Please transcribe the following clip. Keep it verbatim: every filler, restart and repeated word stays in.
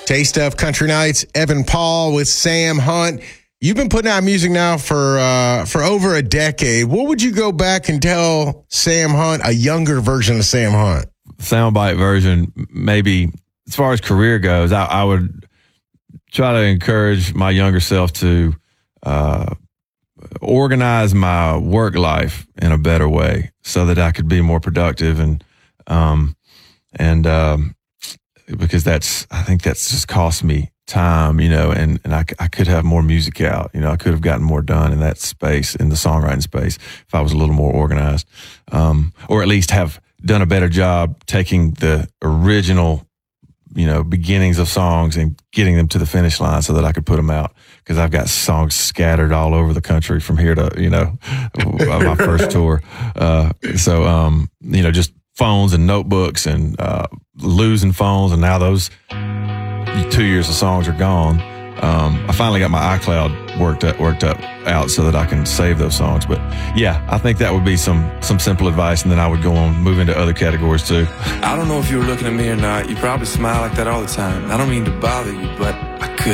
Taste of Country Nights, Evan Paul with Sam Hunt. You've been putting out music now for uh, for over a decade. What would you go back and tell Sam Hunt, a younger version of Sam Hunt? Soundbite version, maybe as far as career goes, I, I would try to encourage my younger self to uh, organize my work life in a better way so that I could be more productive and um, and um, because that's I think that's just cost me time, you know, and, and I, I could have more music out, you know, I could have gotten more done in that space, in the songwriting space, if I was a little more organized, um, or at least have done a better job taking the original, you know, beginnings of songs and getting them to the finish line so that I could put them out. Because I've got songs scattered all over the country from here to, you know, my first tour. Uh, so, um, you know, just phones and notebooks and uh, losing phones, and now those two years of songs are gone. Um, I finally got my iCloud worked up, worked up out so that I can save those songs. But yeah, I think that would be some some simple advice, and then I would go on move into other categories too. I don't know if you were looking at me or not. You probably smile like that all the time. I don't mean to bother you, but